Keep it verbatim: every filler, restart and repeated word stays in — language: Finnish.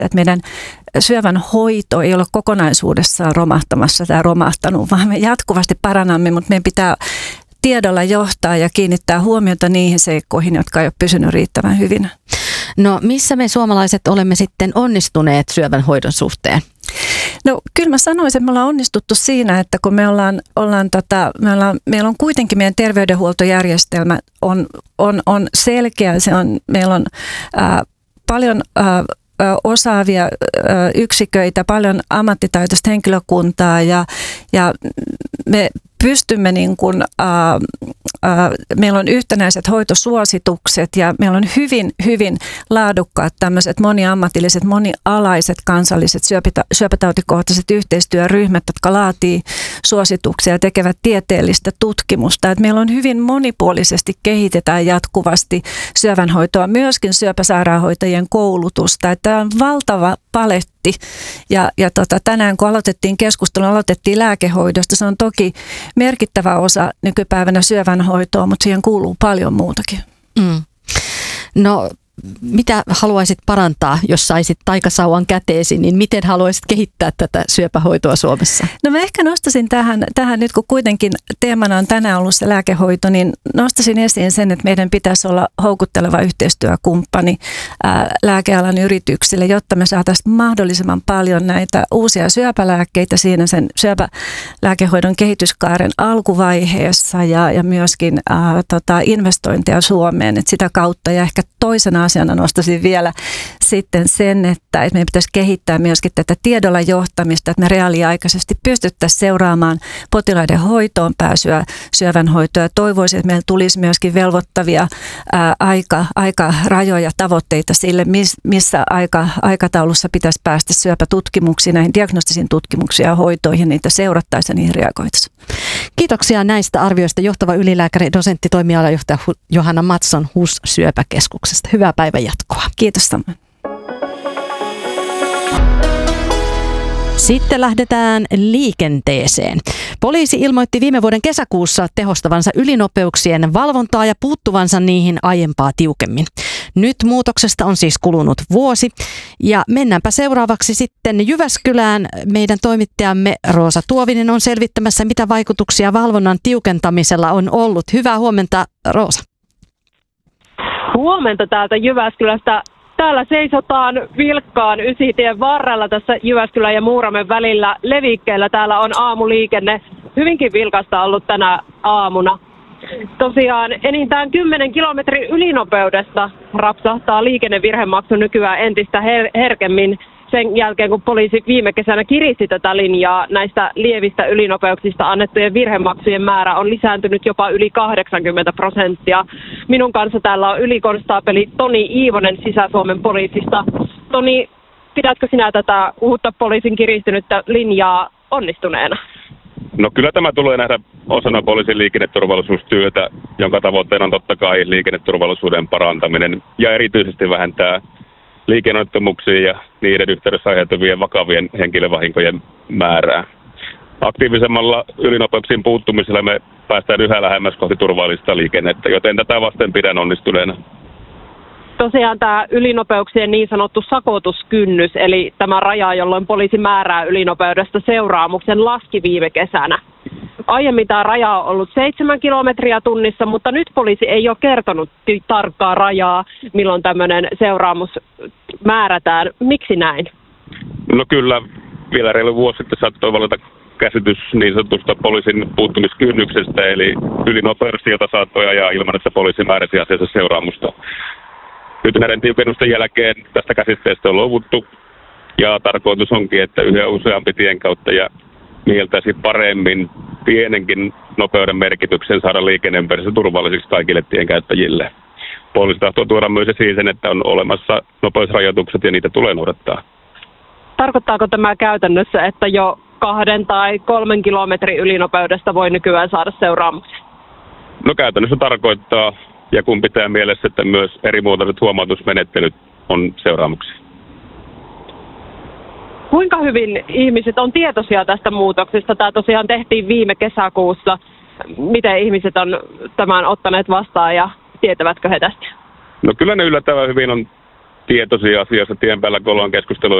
että meidän syövän hoito ei ole kokonaisuudessaan romahtamassa tai romahtanut, vaan me jatkuvasti parannamme, mutta meidän pitää tiedolla johtaa ja kiinnittää huomiota niihin seikkoihin, jotka ei ole pysynyt riittävän hyvin. No missä me suomalaiset olemme sitten onnistuneet syövän hoidon suhteen? No kyllä mä sanoisin, että me ollaan onnistuttu siinä, että kun me ollaan, ollaan tota, me ollaan, meillä on kuitenkin meidän terveydenhuoltojärjestelmä on, on, on selkeä, se on, meillä on ää, paljon ää, osaavia yksiköitä, paljon ammattitaitoista henkilökuntaa ja, ja me pystymme niin kuin, ää, ää, meillä on yhtenäiset hoitosuositukset ja meillä on hyvin, hyvin laadukkaat tämmöiset moniammatilliset, monialaiset kansalliset syöpitä, syöpätautikohtaiset yhteistyöryhmät, jotka laatii suosituksia ja tekevät tieteellistä tutkimusta. Et meillä on hyvin monipuolisesti kehitetään jatkuvasti syövänhoitoa, myöskin syöpäsairaanhoitajien koulutusta. Tämä on valtava paletti. Ja, ja tota, tänään kun aloitettiin keskustelua, aloitettiin lääkehoidosta, se on toki merkittävä osa nykypäivänä syövänhoitoa, mutta siihen kuuluu paljon muutakin. Mm. No mitä haluaisit parantaa, jos saisit taikasauvan käteesi, niin miten haluaisit kehittää tätä syöpähoitoa Suomessa? No mä ehkä nostaisin tähän, tähän nyt kun kuitenkin teemana on tänään ollut se lääkehoito, niin nostaisin esiin sen, että meidän pitäisi olla houkutteleva yhteistyökumppani ää, lääkealan yrityksille, jotta me saataisiin mahdollisimman paljon näitä uusia syöpälääkkeitä siinä sen syöpälääkehoidon kehityskaaren alkuvaiheessa ja, ja myöskin ää, tota, investointeja Suomeen, että sitä kautta ja ehkä toisena asiana nostaisin vielä sitten sen, että, että meidän pitäisi kehittää myöskin tätä tiedolla johtamista, että me reaaliaikaisesti pystyttäisiin seuraamaan potilaiden hoitoon pääsyä, syövänhoitoa. Toivoisin, että meillä tulisi myöskin velvoittavia ää, aika, aikarajoja, tavoitteita sille, miss, missä aika, aikataulussa pitäisi päästä syöpätutkimuksiin, näihin diagnostisiin tutkimuksiin ja hoitoihin, niitä seurattaisiin ja niihin reagoitaisiin. Kiitoksia näistä arvioista johtava ylilääkäri, dosentti, toimialajohtaja Johanna Mattsson H U S-syöpäkeskuksesta. Hyvää päivän jatkoa. Kiitos samoin. Sitten lähdetään liikenteeseen. Poliisi ilmoitti viime vuoden kesäkuussa tehostavansa ylinopeuksien valvontaa ja puuttuvansa niihin aiempaa tiukemmin. Nyt muutoksesta on siis kulunut vuosi ja mennäänpä seuraavaksi sitten Jyväskylään. Meidän toimittajamme Roosa Tuovinen on selvittämässä, mitä vaikutuksia valvonnan tiukentamisella on ollut. Hyvää huomenta, Roosa. Huomenta täältä Jyväskylästä. Täällä seisotaan vilkkaan Ysitien varrella tässä Jyväskylän ja Muuramen välillä levikkeellä. Täällä on aamuliikenne hyvinkin vilkasta ollut tänä aamuna. Tosiaan enintään kymmenen kilometrin ylinopeudesta rapsahtaa liikennevirhemaksu nykyään entistä her- herkemmin sen jälkeen, kun poliisi viime kesänä kiristi tätä linjaa. Näistä lievistä ylinopeuksista annettujen virhemaksujen määrä on lisääntynyt jopa yli kahdeksankymmentä prosenttia. Minun kanssa täällä on ylikonstaapeli Toni Iivonen Sisä-Suomen poliisista. Toni, pidätkö sinä tätä uutta poliisin kiristynyttä linjaa onnistuneena? No kyllä tämä tulee nähdä osana poliisin liikenneturvallisuustyötä, jonka tavoitteena on totta kai liikenneturvallisuuden parantaminen ja erityisesti vähentää liikenneonnettomuuksia ja niiden yhteydessä aiheutuvien vakavien henkilövahinkojen määrää. Aktiivisemmalla ylinopeuksiin puuttumisella me päästään yhä lähemmäs kohti turvallista liikennettä, joten tätä vasten pidän onnistuneena. Tosiaan tämä ylinopeuksien niin sanottu sakotuskynnys, eli tämä raja, jolloin poliisi määrää ylinopeudesta seuraamuksen, laski viime kesänä. Aiemmin tämä raja on ollut seitsemän kilometriä tunnissa, mutta nyt poliisi ei ole kertonut tarkkaa rajaa, milloin tämmöinen seuraamus määrätään. Miksi näin? No kyllä, vielä reilu vuosi sitten saattoi valita käsitys niin sanotusta poliisin puuttumiskynnyksestä, eli ylinopeudesta, jota saattoi ajaa ilman, että poliisi määräsi asiassa seuraamusta. Nyt näiden tiukennusten jälkeen tästä käsitteestä on luovuttu ja tarkoitus onkin, että yhä useampi tien kautta ja mieltäisi paremmin pienenkin nopeuden merkityksen saada liikenneympäristö turvallisiksi kaikille tienkäyttäjille. Poliisi tahtoo tuoda myös esiin sen, että on olemassa nopeusrajoitukset ja niitä tulee noudattaa. Tarkoittaako tämä käytännössä, että jo kahden tai kolmen kilometrin ylinopeudesta voi nykyään saada seuraamuksia? No käytännössä tarkoittaa, ja kun pitää mielessä, että myös eri muotoiset huomautusmenettelyt on seuraamuksia. Kuinka hyvin ihmiset on tietoisia tästä muutoksesta? Tämä tosiaan tehtiin viime kesäkuussa. Miten ihmiset on tämän ottaneet vastaan ja tietävätkö he tästä? No kyllä ne yllättävän hyvin on tietoisia asiassa tien päällä, kun ollaan keskustelua